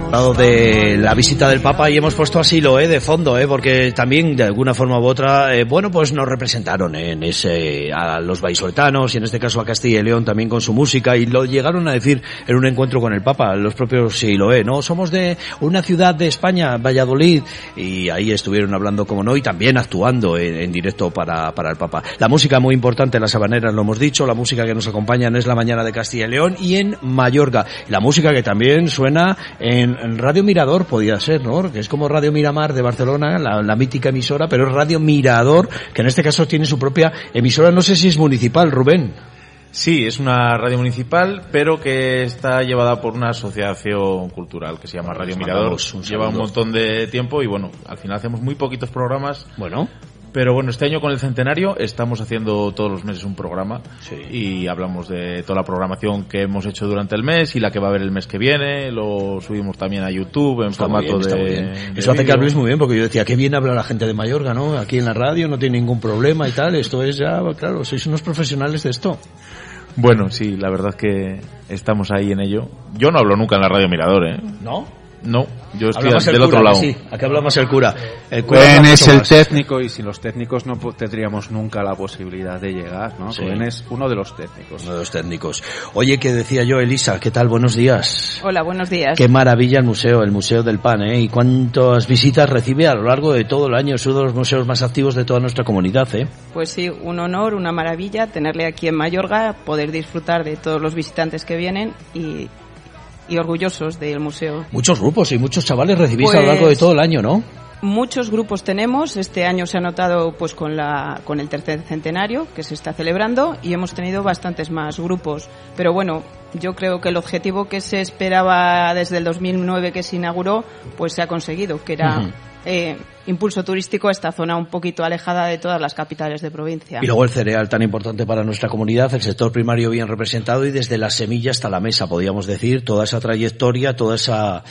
Hablado de la visita del Papa y hemos puesto a Siloé de fondo, porque también de alguna forma u otra, pues nos representaron en ese a los vallisoletanos y en este caso a Castilla y León también con su música, y lo llegaron a decir en un encuentro con el Papa, los propios Siloé, ¿no? Somos de una ciudad de España, Valladolid, y ahí estuvieron hablando, como no, y también actuando en directo para el Papa. La música muy importante, las habaneras, lo hemos dicho, la música que nos acompaña en Es la Mañana de Castilla y León y en Mallorca. La música que también suena en Radio Mirador, podía ser, ¿no? Que es como Radio Miramar de Barcelona, la mítica emisora, pero es Radio Mirador, que en este caso tiene su propia emisora, no sé si es municipal, Rubén. Sí, es una radio municipal, pero que está llevada por una asociación cultural que se llama Radio Mirador. Lleva un montón de tiempo y bueno, al final hacemos muy poquitos programas. Bueno. Pero bueno, este año con el centenario estamos haciendo todos los meses un programa, sí, y hablamos de toda la programación que hemos hecho durante el mes y la que va a haber el mes que viene. Lo subimos también a YouTube en formato de eso hace que hables muy bien, porque yo decía, qué bien habla la gente de Mallorca, ¿no? Aquí en la radio no tiene ningún problema y tal. Esto es ya, claro, sois unos profesionales de esto. Bueno, sí, la verdad que estamos ahí en ello. Yo no hablo nunca en la Radio Mirador, ¿No? No, yo estoy del otro lado. Sí, aquí hablamos el cura. Rubén es el técnico y sin los técnicos no tendríamos nunca la posibilidad de llegar, ¿no? Sí. Rubén es uno de los técnicos. Uno de los técnicos. Oye, que decía yo, Elisa, ¿qué tal? Buenos días. Hola, buenos días. Qué maravilla el Museo del Pan, ¿eh? Y cuántas visitas recibe a lo largo de todo el año. Es uno de los museos más activos de toda nuestra comunidad, ¿eh? Pues sí, un honor, una maravilla tenerle aquí en Mallorca, poder disfrutar de todos los visitantes que vienen y orgullosos del museo. Muchos grupos y muchos chavales recibís a lo largo de todo el año, ¿no? Muchos grupos tenemos. Este año se ha notado pues con el tercer centenario que se está celebrando y hemos tenido bastantes más grupos. Pero bueno, yo creo que el objetivo que se esperaba desde el 2009 que se inauguró, pues se ha conseguido, que era impulso turístico a esta zona un poquito alejada de todas las capitales de provincia. Y luego el cereal tan importante para nuestra comunidad, el sector primario bien representado y desde la semilla hasta la mesa, podríamos decir, toda esa trayectoria, toda esa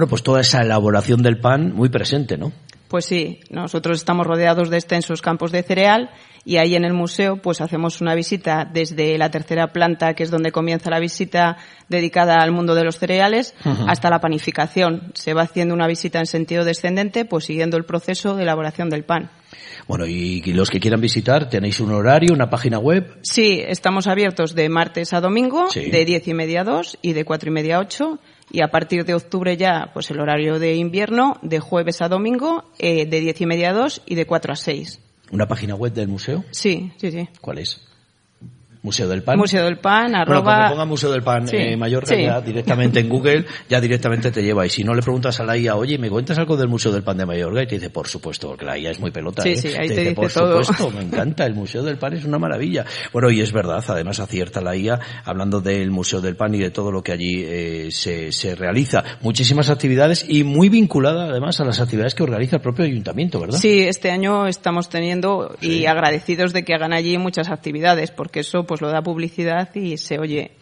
elaboración del pan muy presente, ¿no? Pues sí, nosotros estamos rodeados de extensos campos de cereal y ahí en el museo pues hacemos una visita desde la tercera planta, que es donde comienza la visita dedicada al mundo de los cereales, hasta la panificación. Se va haciendo una visita en sentido descendente, pues siguiendo el proceso de elaboración del pan. Bueno, y los que quieran visitar, ¿tenéis un horario, una página web? Sí, estamos abiertos de martes a domingo, sí, de 10:30 a 2 y de 4:30 a 8. Y a partir de octubre ya, pues el horario de invierno, de jueves a domingo, de 10:30 a 2 y de 4 a 6. ¿Una página web del museo? Sí. ¿Cuál es? Museo del Pan. Museo del Pan, @ Bueno, cuando ponga Museo del Pan Mallorca, sí, ya directamente en Google, ya directamente te lleva. Y si no le preguntas a la IA, oye, ¿me cuentas algo del Museo del Pan de Mallorca? Y te dice, por supuesto, porque la IA es muy pelota. Sí, ahí te dice por todo. Supuesto, me encanta, el Museo del Pan es una maravilla. Bueno, y es verdad, además acierta la IA, hablando del Museo del Pan y de todo lo que allí se realiza. Muchísimas actividades y muy vinculada además a las actividades que organiza el propio ayuntamiento, ¿verdad? Sí, este año estamos teniendo y agradecidos de que hagan allí muchas actividades, porque eso pues lo da publicidad y se oye.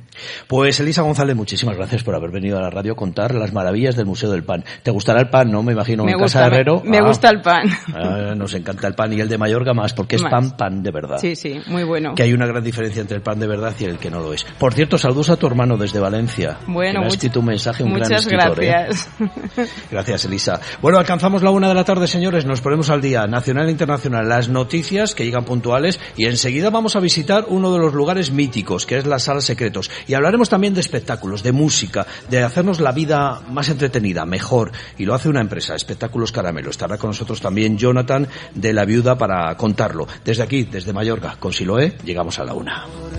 Pues Elisa González, muchísimas gracias por haber venido a la radio a contar las maravillas del Museo del Pan. ¿Te gustará el pan, no? Me imagino en Casa de Herrero. Me gusta el pan. Nos encanta el pan y el de Mallorca más, porque es pan de verdad. Sí, muy bueno. Que hay una gran diferencia entre el pan de verdad y el que no lo es. Por cierto, saludos a tu hermano desde Valencia. Bueno, me ha escrito un mensaje, un gran escritor. Muchas gracias. Gracias, Elisa. Bueno, alcanzamos la 1:00 p.m, señores. Nos ponemos al día, nacional e internacional, las noticias que llegan puntuales y enseguida vamos a visitar uno de los lugares míticos, que es la Sala Secretos, y hablaremos también de espectáculos, de música, de hacernos la vida más entretenida, mejor, y lo hace una empresa, Espectáculos Caramelo. Estará con nosotros también Jonathan de La Viuda para contarlo. Desde aquí, desde Mallorca, con Siloé, llegamos a la 1:00.